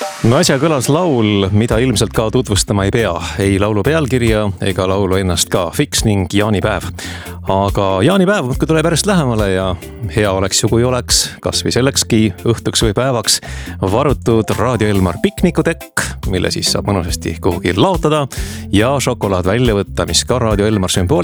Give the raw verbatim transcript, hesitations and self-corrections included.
no äsja kõlas laul, mida ilmselt ka tutvustama ei pea. Ei laulu pealkirja ega laulu ennast ka. Fiks ning jaanipäev. Aga jaanipäev muudkui tuleb järjest lähemale ja hea oleks ju, kui oleks kas või sellekski õhtuks või päevaks varutud Raadio Elmar piknikutekk, mille siis saab mõnusasti kuhugi laotada ja šokolaad välja võtta, mis ka Raadio Elmar sümbooli